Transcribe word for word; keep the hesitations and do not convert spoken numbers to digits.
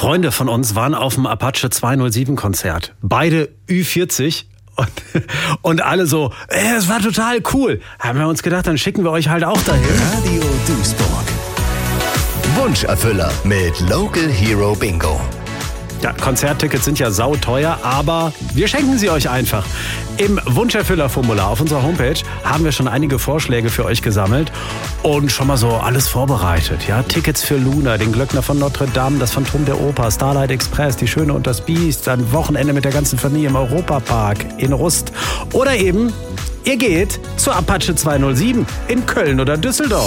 Freunde von uns waren auf dem Apache zweihundertsieben Konzert. Beide Ü vierzig. Und, und alle so, ey, das war total cool. Haben wir uns gedacht, dann schicken wir euch halt auch dahin. Radio Duisburg. Wunscherfüller mit Local Hero Bingo. Ja, Konzerttickets sind ja sauteuer, aber wir schenken sie euch einfach. Im Wunscherfüller-Formular auf unserer Homepage haben wir schon einige Vorschläge für euch gesammelt und schon mal so alles vorbereitet. Ja, Tickets für Luna, den Glöckner von Notre Dame, das Phantom der Oper, Starlight Express, die Schöne und das Biest, ein Wochenende mit der ganzen Familie im Europapark in Rust. Oder eben, ihr geht zur Apache zweihundertsieben in Köln oder Düsseldorf.